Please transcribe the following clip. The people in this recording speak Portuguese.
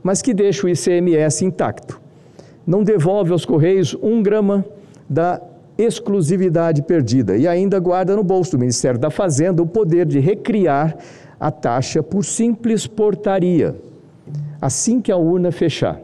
mas que deixa o ICMS intacto. Não devolve aos Correios 1 grama da exclusividade perdida e ainda guarda no bolso do Ministério da Fazenda o poder de recriar a taxa por simples portaria, assim que a urna fechar.